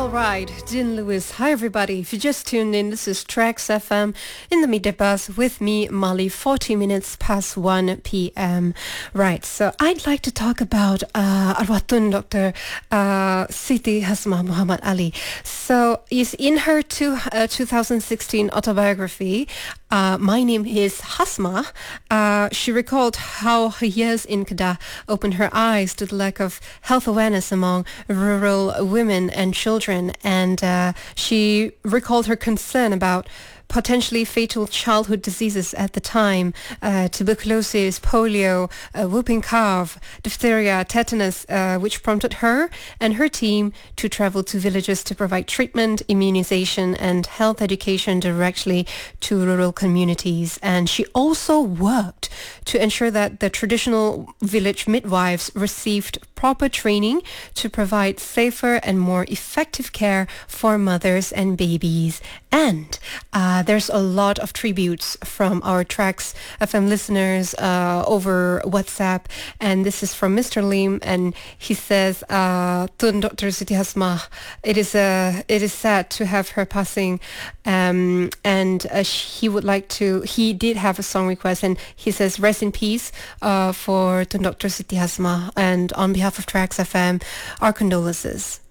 All right, Dean Lewis. Hi, everybody. If you just tuned in, this is Tracks FM in the midday bus with me, Molly, 40 minutes past 1 p.m. Right, so I'd like to talk about Arwatun Dr. Siti Hasma Muhammad Ali. So is in her 2016 autobiography, My Name is Hasma, she recalled how her years in Kedah opened her eyes to the lack of health awareness among rural women and children, and she recalled her concern about potentially fatal childhood diseases at the time, tuberculosis, polio, whooping cough, diphtheria, tetanus, which prompted her and her team to travel to villages to provide treatment, immunization and health education directly to rural communities. And she also worked to ensure that the traditional village midwives received proper training to provide safer and more effective care for mothers and babies. And there's a lot of tributes from our Tracks FM listeners over WhatsApp, and this is from Mr. Lim, and he says, Tun Dr. Siti Hasma, it is sad to have her passing, and he did have a song request, and he says, rest in peace for Tun Dr. Siti Hasma, and on behalf of Tracks FM, our condolences.